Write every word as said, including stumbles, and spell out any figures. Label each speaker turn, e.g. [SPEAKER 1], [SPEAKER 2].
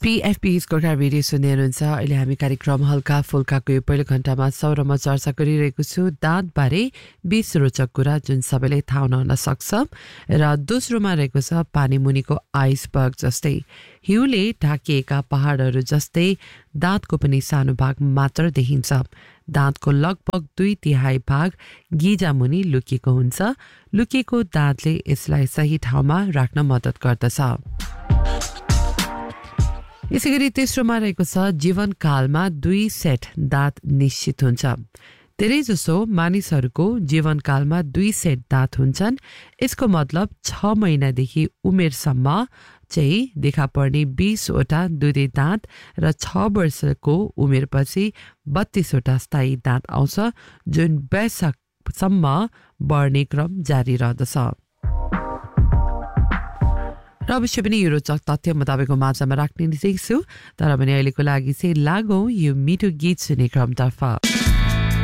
[SPEAKER 1] पीएफपी's Gorkha radio सुन्दै हुनुहुन्छ। अहिले हामी कार्यक्रम हल्का फुल्काको यो पहिलो घण्टामा सौरमा चर्चा गरिरहेको छु दाँतबारे बीस रोचक कुरा जुन सबैले थाहा नहुन सक्छ। र दोस्रोमा रहेको छ पानी मुनिको आइसबर्ग जस्तै हिउँले ढाकिएका पहाडहरू जस्तै दाँतको पनि सानो भाग मात्र देखिन्छ। दाँतको लगभग दुई तिहाई भाग गिजा मुनि लुकिएको हुन्छ। लुकिएको दाँतले यसलाई सही ठाउँमा राख्न मद्दत गर्दछ। यसैगरी तेस्रोमा रहेको छ जीवनकालमा दुई सेट दाँत निश्चित हुन्छ। धेरैजसो मानिसहरूको जीवनकालमा दुई सेट दाँत हुन्छन्। यसको मतलब छ महिनादेखि उमेरसम्म चाहिँ देखा पर्ने बीसवटा दुधे दाँत र छ वर्षको उमेरपछि बत्तीसवटा स्थायी दाँत आउँछ जुन वयस्कसम्म बढ्ने क्रम जारी रहँदछ। र अवश्य पनि यो रोचक तथ्य म तपाईँको माझमा राख्ने छु। तर पनि अहिलेको लागि चाहिँ लागौँ यो मिठो गीत सुन्ने क्रमतर्फ।